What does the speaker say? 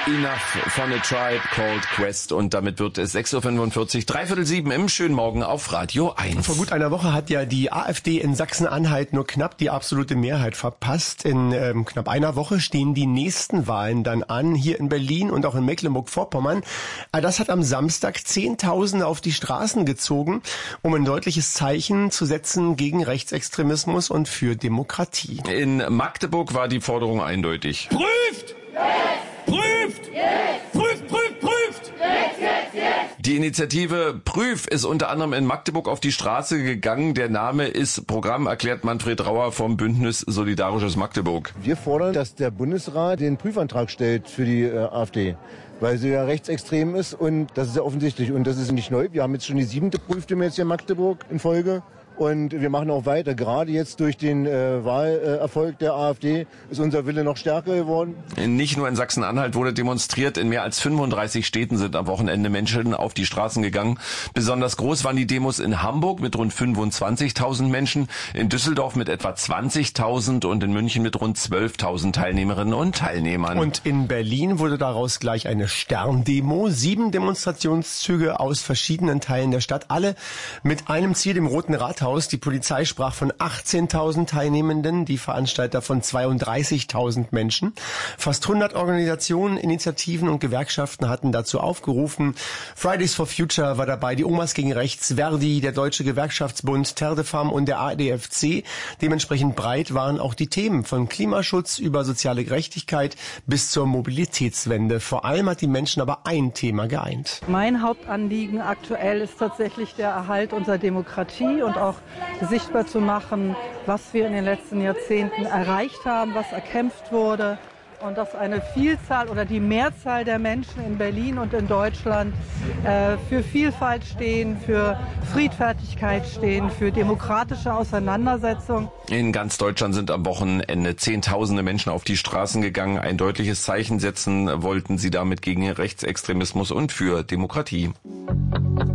Enough von A Tribe Called Quest und damit wird es 6.45 Uhr, 6:45 im schönen Morgen auf Radio 1. Vor gut einer Woche hat ja die AfD in Sachsen-Anhalt nur knapp die absolute Mehrheit verpasst. In knapp einer Woche stehen die nächsten Wahlen dann an, hier in Berlin und auch in Mecklenburg-Vorpommern. Das hat am Samstag Zehntausende auf die Straßen gezogen, um ein deutliches Zeichen zu setzen gegen Rechtsextremismus und für Demokratie. In Magdeburg war die Forderung eindeutig. Prüft! Yes! Prüft! Yes! Prüft, prüft, prüft! Yes, yes, yes! Die Initiative Prüf ist unter anderem in Magdeburg auf die Straße gegangen. Der Name ist Programm, erklärt Manfred Rauer vom Bündnis Solidarisches Magdeburg. Wir fordern, dass der Bundesrat den Prüfantrag stellt für die AfD, weil sie ja rechtsextrem ist und das ist ja offensichtlich. Und das ist nicht neu. Wir haben jetzt schon die 7. Prüfstimme jetzt hier in Magdeburg in Folge. Und wir machen auch weiter. Gerade jetzt durch den Wahlerfolg der AfD ist unser Wille noch stärker geworden. Nicht nur in Sachsen-Anhalt wurde demonstriert. In mehr als 35 Städten sind am Wochenende Menschen auf die Straßen gegangen. Besonders groß waren die Demos in Hamburg mit rund 25.000 Menschen, in Düsseldorf mit etwa 20.000 und in München mit rund 12.000 Teilnehmerinnen und Teilnehmern. Und in Berlin wurde daraus gleich eine Sterndemo. 7 Demonstrationszüge aus verschiedenen Teilen der Stadt, alle mit einem Ziel, dem Roten Rathaus. Die Polizei sprach von 18.000 Teilnehmenden, die Veranstalter von 32.000 Menschen. Fast 100 Organisationen, Initiativen und Gewerkschaften hatten dazu aufgerufen. Fridays for Future war dabei, die Omas gegen Rechts, Verdi, der Deutsche Gewerkschaftsbund, Terre de Femmes und der ADFC. Dementsprechend breit waren auch die Themen von Klimaschutz über soziale Gerechtigkeit bis zur Mobilitätswende. Vor allem hat die Menschen aber ein Thema geeint. Mein Hauptanliegen aktuell ist tatsächlich der Erhalt unserer Demokratie und auch sichtbar zu machen, was wir in den letzten Jahrzehnten erreicht haben, was erkämpft wurde und dass eine Vielzahl oder die Mehrzahl der Menschen in Berlin und in Deutschland für Vielfalt stehen, für Friedfertigkeit stehen, für demokratische Auseinandersetzung. In ganz Deutschland sind am Wochenende Zehntausende Menschen auf die Straßen gegangen. Ein deutliches Zeichen setzen wollten sie damit gegen Rechtsextremismus und für Demokratie.